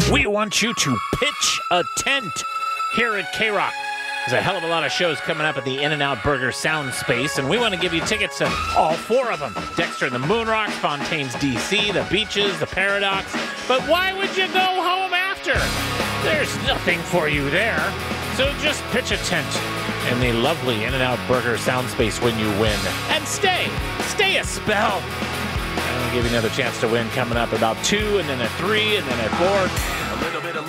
We want you to pitch a tent here at K-Rock. There's a hell of a lot of shows coming up at the In-N-Out Burger Sound Space, and we want to give you tickets to all 4 of them. Dexter and the Moonrocks, Fontaine's DC, the Beaches, the Paradox. But why would you go home after? There's nothing for you there. So just pitch a tent in the lovely In-N-Out Burger Sound Space when you win. And stay a spell. I'm going to give you another chance to win coming up about 2, and then a 3, and then a 4.